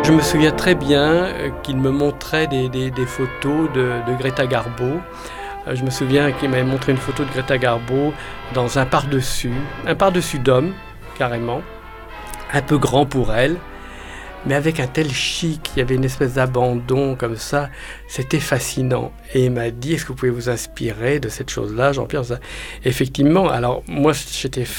Je me souviens très bien qu'il me montrait des photos de Greta Garbo. Je me souviens qu'il m'avait montré une photo de Greta Garbo dans un pardessus d'homme, carrément, un peu grand pour elle, mais avec un tel chic, il y avait une espèce d'abandon comme ça, c'était fascinant. Et il m'a dit, est-ce que vous pouvez vous inspirer de cette chose-là, Jean-Pierre? Effectivement, alors moi j'étais